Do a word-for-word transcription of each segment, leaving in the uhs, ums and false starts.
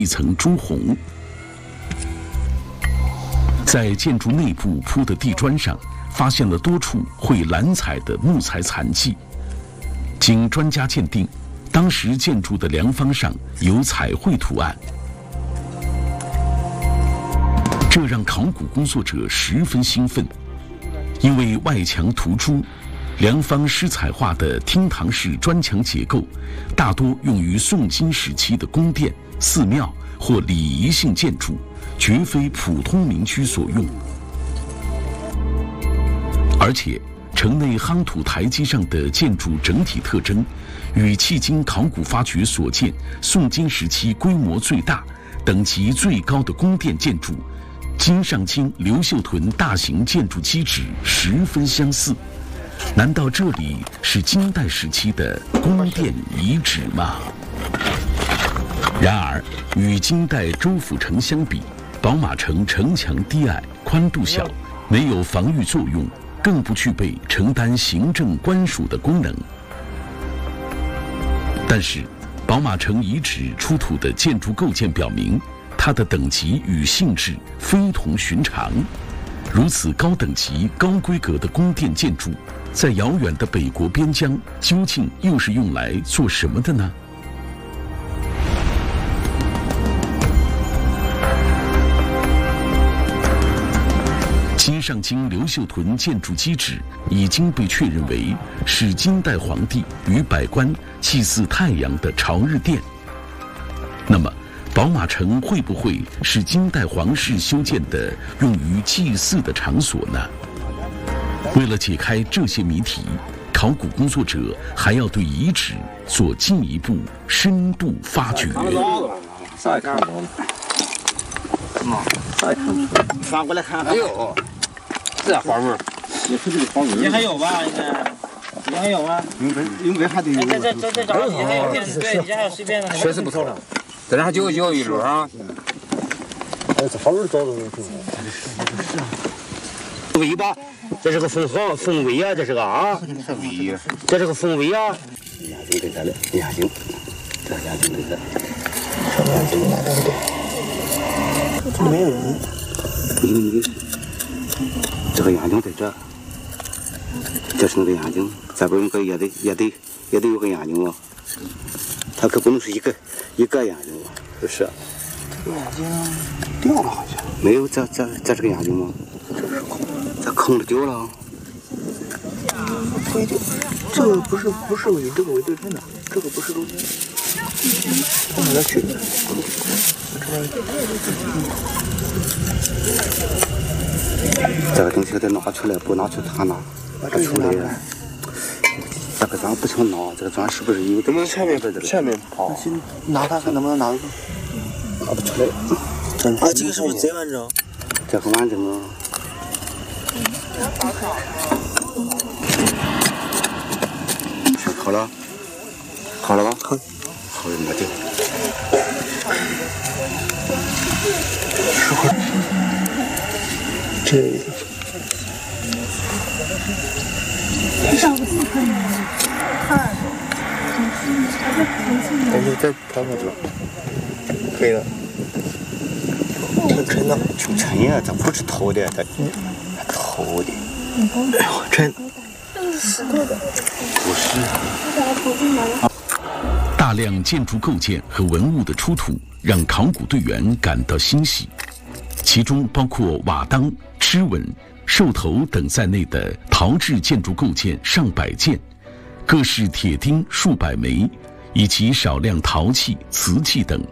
一层朱红。在建筑内部铺的地砖上，发现了多处绘蓝彩的木材残迹。经专家鉴定，当时建筑的梁方上有彩绘图案，这让考古工作者十分兴奋，因为外墙涂朱、梁方施彩画的厅堂式砖墙结构，大多用于宋金时期的宫殿、寺庙或礼仪性建筑，绝非普通民居所用。而且，城内夯土台基上的建筑整体特征，与迄今考古发掘所见宋金时期规模最大、等级最高的宫殿建筑金上京刘秀屯大型建筑基址十分相似。难道这里是金代时期的宫殿遗址吗？然而，与金代州府城相比，宝马城城墙低矮、宽度小，没有防御作用，更不具备承担行政官署的功能。但是，宝马城遗址出土的建筑构件表明，它的等级与性质非同寻常。如此高等级、高规格的宫殿建筑，在遥远的北国边疆，究竟又是用来做什么的呢？金上京刘秀屯建筑基址已经被确认为是金代皇帝与百官祭祀太阳的朝日殿。那么，宝马城会不会是金代皇室修建的用于祭祀的场所呢？为了解开这些谜题，考古工作者还要对遗址做进一步深度发掘。 再看看，再看看，翻过来看看。哎呦，这花纹，也是这个花纹。 也还有吧？应该，也还有吗？ 应该应该还得有。 这这这这找你还有片子，对，你还有随便的。 确实不错了，这俩就就一轮啊。 哎，这花纹找着了。 尾巴，这是个凤凰，凤尾呀，这是个啊， 尾， 这是个凤尾呀。 眼睛对着了，眼睛，这眼睛对着。什么眼睛？哪个对？这里没有人。没没，这个眼睛在这，这是那个眼睛，这边应该也得也得也得有个眼睛吧？它可不能是一个一个眼睛吧？不是。这个眼睛掉了好像。没有，这这这是个眼睛吗？这空的丢了。不一定，这个不是不是与这个为对称的，这个不是对称。我们来取。这个东西得拿出来，不拿出它拿，它出来了。这个砖不成拿，这个砖是不是有的？前面前面跑。拿它看能不能拿得住？拿不出来。 啊，这个是不是贼完整？ 这很完整啊。好了，好了吧？好，好了，没掉。是会儿，这。感觉再跑跑走，可以了。挺沉的，挺沉呀，这不是偷的，这偷的。哎呦，沉。石头的。不是。 大量建筑构件和文物的出土，让考古队员感到欣喜。其中包括瓦当、螭吻、兽头等在内的陶制建筑构件上百件，各式铁钉数百枚，以及少量陶器、瓷器等。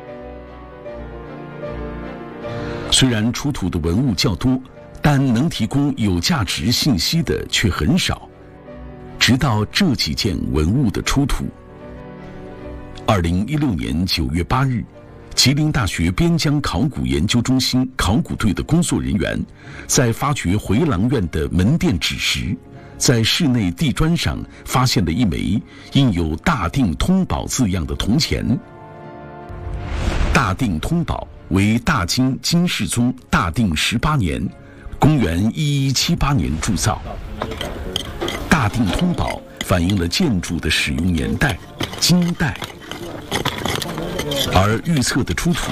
虽然出土的文物较多，但能提供有价值信息的却很少。直到这几件文物的出土。二零一六年九月八日，吉林大学边疆考古研究中心考古队的工作人员在发掘回廊院的门殿址时，在室内地砖上发现了一枚印有大定通宝字样的铜钱。大定通宝为大金金世宗大定十八年，公元一一七八年铸造。大定通宝反映了建筑的使用年代，金代。而预测的出土